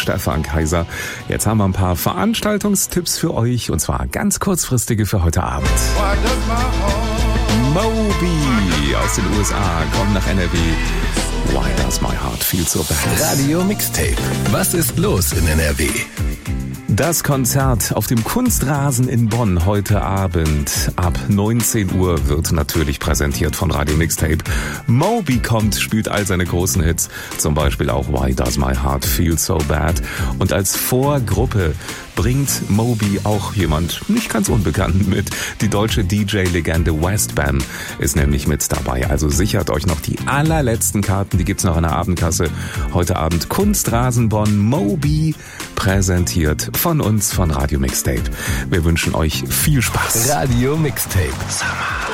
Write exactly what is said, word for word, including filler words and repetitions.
Stefan Kaiser. Jetzt haben wir ein paar Veranstaltungstipps für euch und zwar ganz kurzfristige für heute Abend. Moby aus den U S A kommt nach N R W. Why does my heart feel so bad? Radio Mixtape. Was ist los in N R W? Das Konzert auf dem Kunstrasen in Bonn heute Abend ab neunzehn Uhr wird natürlich präsentiert von Radio Mixtape. Moby kommt, spielt all seine großen Hits, zum Beispiel auch Why Does My Heart Feel So Bad. Und als Vorgruppe bringt Moby auch jemand nicht ganz unbekannt mit. Die deutsche D J-Legende Westbam ist nämlich mit dabei. Also sichert euch noch die allerletzten Karten, die gibt's noch in der Abendkasse. Heute Abend Kunstrasen Bonn, Moby präsentiert von uns, von Radio Mixtape. Wir wünschen euch viel Spaß. Radio Mixtape. Summer.